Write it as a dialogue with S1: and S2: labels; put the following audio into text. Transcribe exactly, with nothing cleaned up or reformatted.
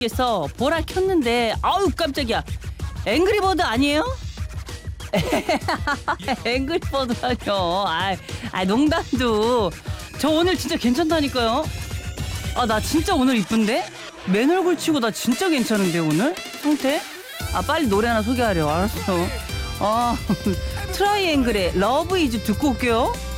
S1: 에서 보라 켰는데 아우 깜짝이야. 앵그리버드 아니에요? 앵그리버드라뇨. 아, 아 농담도. 저 오늘 진짜 괜찮다니까요. 아 나 진짜 오늘 이쁜데? 맨 얼굴 치고 나 진짜 괜찮은데 오늘? 상태? 아 빨리 노래 하나 소개하려. 알았어. 아 트라이앵글의 러브 이즈 듣고 올게요.